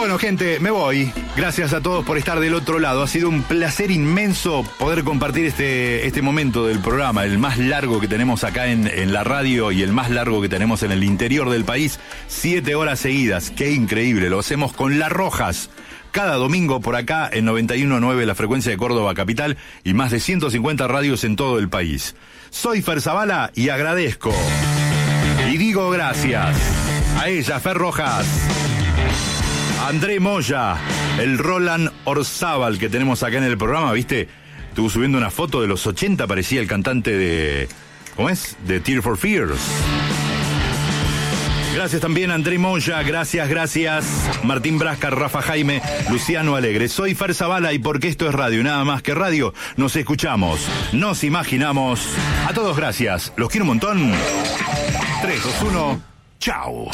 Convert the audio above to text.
Bueno, gente, me voy. Gracias a todos por estar del otro lado. Ha sido un placer inmenso poder compartir este momento del programa, el más largo que tenemos acá en la radio y el más largo que tenemos en el interior del país. 7 horas seguidas. Qué increíble. Lo hacemos con Las Rojas. Cada domingo por acá en 91.9 la frecuencia de Córdoba Capital y más de 150 radios en todo el país. Soy Fer Zavala y agradezco. Y digo gracias a ella, Fer Rojas, André Moya, el Roland Orzábal que tenemos acá en el programa, ¿viste? Estuvo subiendo una foto de los 80, parecía el cantante de... ¿Cómo es? De Tears for Fears. Gracias también a André Moya, gracias Martín Brasca, Rafa Jaime, Luciano Alegre. Soy Fer Zavala y porque esto es radio, nada más que radio, nos escuchamos, nos imaginamos. A todos gracias, los quiero un montón. 3, 2, 1, chao.